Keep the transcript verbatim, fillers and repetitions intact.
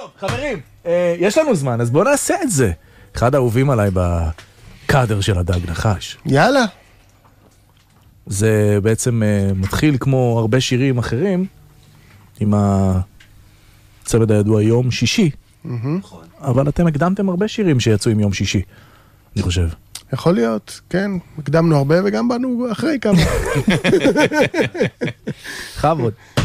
טוב, חברים, יש לנו זמן, אז בואו נעשה את זה. אחד האהובים עליי בקאדר של הדג נחש. יאללה. זה בעצם מתחיל כמו הרבה שירים אחרים, עם הצמד הידוע יום שישי. אבל אתם הקדמתם הרבה שירים שיצאו עם יום שישי, אני חושב. יכול להיות, כן. הקדמנו הרבה וגם באנו אחרי כמה. חבוד.